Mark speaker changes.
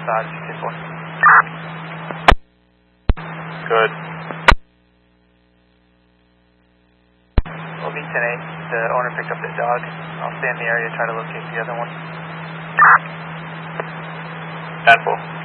Speaker 1: massage 2-4.
Speaker 2: Good.
Speaker 1: Well, V10-8, the owner picked up the dog. I'll stay in the area, try to locate the other one.
Speaker 2: Handful.